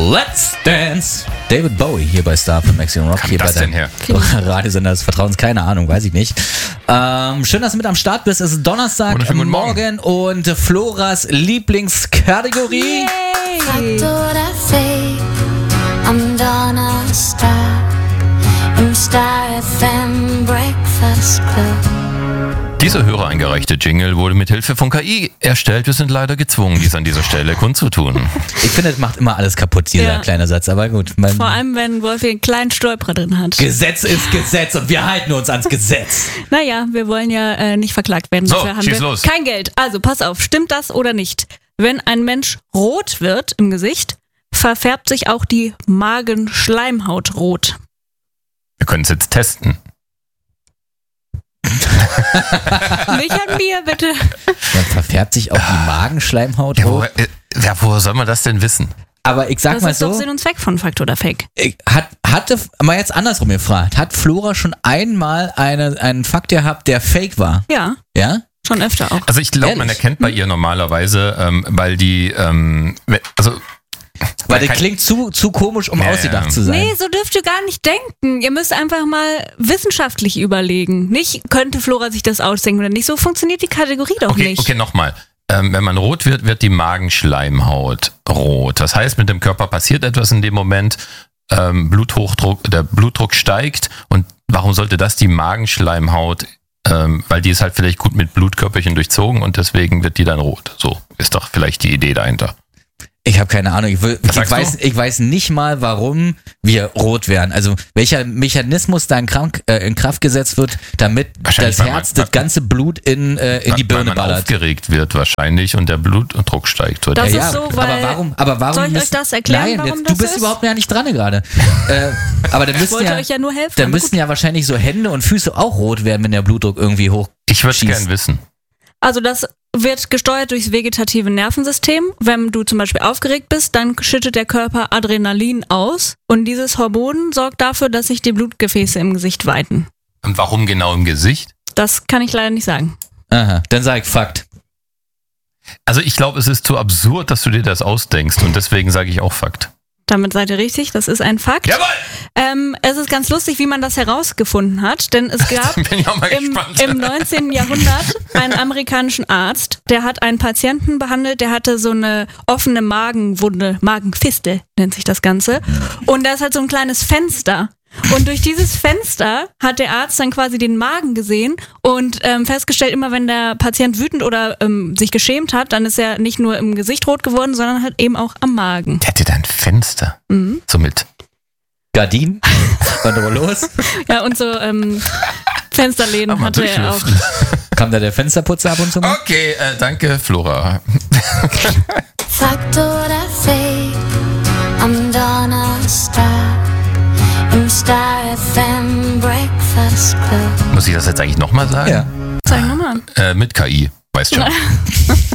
Let's Dance. David Bowie hier bei Star für Maximum Rock. Kam Hier das bei denn her? Radiosender des Vertrauens, keine Ahnung, weiß ich nicht. Schön, dass du mit am Start bist. Es ist Donnerstag, Wunderschönen guten Morgen und Floras Lieblingskategorie. Fact oder Fake am Donnerstag im Star FM Breakfast Club. Dieser hörereingereichte Jingle wurde mit Hilfe von KI erstellt. Wir sind leider gezwungen, dies an dieser Stelle kundzutun. Ich finde, das macht immer alles kaputt, dieser kleine Satz, aber gut. Vor allem, wenn Wolfi einen kleinen Stolperer drin hat. Gesetz ist Gesetz und wir halten uns ans Gesetz. Naja, wir wollen ja nicht verklagt werden. So, Dafür haben schieß wir los. kein Geld. Also, pass auf, stimmt das oder nicht? Wenn ein Mensch rot wird im Gesicht, verfärbt sich auch die Magenschleimhaut rot. Wir können es jetzt testen. Nicht an mir, bitte. Dann verfärbt sich auch die Magenschleimhaut Ja, rot. woher soll man das denn wissen? Aber ich sag Das mal ist doch so, Sinn und Zweck von Fakt oder Fake. hatte, mal jetzt andersrum gefragt, hat Flora schon einmal einen Fakt gehabt, der fake war? Ja, Ja? schon öfter auch. Also ich glaube, man Ehrlich? erkennt bei ihr normalerweise, weil die, Weil der kein- klingt zu komisch, um Ja, ausgedacht ja. zu sein. Nee, so dürft ihr gar nicht denken. Ihr müsst einfach mal wissenschaftlich überlegen. Nicht, könnte Flora sich das ausdenken oder nicht. So funktioniert die Kategorie doch Okay, nicht. okay, nochmal. Wenn man rot wird, wird die Magenschleimhaut rot. Das heißt, mit dem Körper passiert etwas in dem Moment. Der Blutdruck steigt. Und warum sollte das die Magenschleimhaut, weil die ist halt vielleicht gut mit Blutkörperchen durchzogen und deswegen wird die dann rot. So ist doch vielleicht die Idee dahinter. Ich habe keine Ahnung. sagst du? Ich weiß nicht mal, warum wir rot werden. Also welcher Mechanismus da in Kraft gesetzt wird, damit Wahrscheinlich, das weil Herz man- das ganze Blut in die Birne weil man ballert. aufgeregt wird wahrscheinlich und der Blutdruck steigt. So. Das Ja, ist so, aber weil- warum Soll ich euch das erklären, Nein, warum jetzt, das du bist ist? überhaupt ja nicht dran gerade. Aber dann Ich müssten wollte euch ja nur helfen. dann aber müssten ja wahrscheinlich so Hände und Füße auch rot werden, wenn der Blutdruck irgendwie hoch. Ich würde es schießt. gern wissen. Also das wird gesteuert durchs vegetative Nervensystem. Wenn du zum Beispiel aufgeregt bist, dann schüttet der Körper Adrenalin aus und dieses Hormon sorgt dafür, dass sich die Blutgefäße im Gesicht weiten. Und warum genau im Gesicht? Das kann ich leider nicht sagen. Aha, dann sag ich Fakt. Also ich glaube, es ist zu absurd, dass du dir das ausdenkst und deswegen sage ich auch Fakt. Damit seid ihr richtig, das ist ein Fakt. Jawohl! Es ist ganz lustig, wie man das herausgefunden hat, denn es gab Bin ich auch mal im gespannt. 19. Jahrhundert einen amerikanischen Arzt, der hat einen Patienten behandelt, der hatte so eine offene Magenwunde, Magenfiste nennt sich das Ganze, und da ist halt so ein kleines Fenster. Und durch dieses Fenster hat der Arzt dann quasi den Magen gesehen und festgestellt, immer wenn der Patient wütend oder sich geschämt hat, dann ist er nicht nur im Gesicht rot geworden, sondern halt eben auch am Magen. Der hatte da ein Fenster. So mit. Gardinen? Wann doch los? Ja, und so Fensterläden Aber hatte er auch. durchlüften. Kam da der Fensterputzer ab und zu mal? Okay, danke Flora. Fakt oder Fake am Donnerstag im Star FM Breakfast Club. Muss ich das jetzt eigentlich nochmal sagen? Ja. Zeig nochmal an. Mit KI, weißt schon.